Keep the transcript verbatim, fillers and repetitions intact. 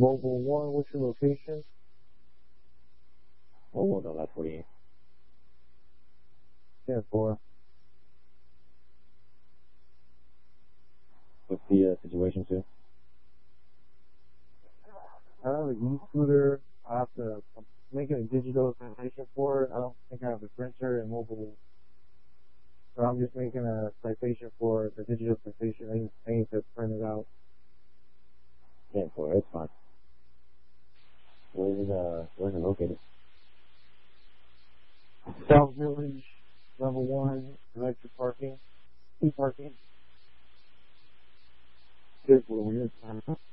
Mobile one, what's your location? Oh, no, that's forty-eight. ten four. What's the uh, situation, sir? I have an e-scooter. I have to I'm making a digital citation for it. I don't think I have a printer and mobile. So I'm just making a citation for the digital citation. I need, I need to print it out. ten four, it's fine. Where is it, uh, where's it located? South Village, level one, electric parking, e-parking. Good for weird.